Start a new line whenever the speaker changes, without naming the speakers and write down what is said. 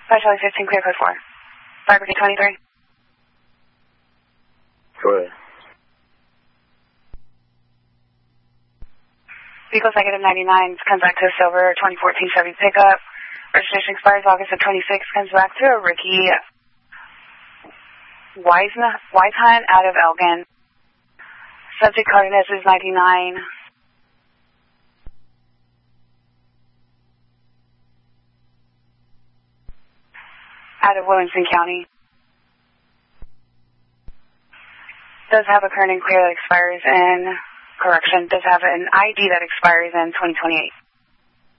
Charlie 15, clear code 4. Fire Brigade 23.
Go ahead.
Vehicle negative 99 comes back to a silver 2014 Chevy pickup. Registration expires August of 26, comes back to a Ricky Weishan out of Elgin. Subject coordinates is 99. Out of Williamson County. Does have a current and clear that expires in, correction, does have an ID that expires in 2028.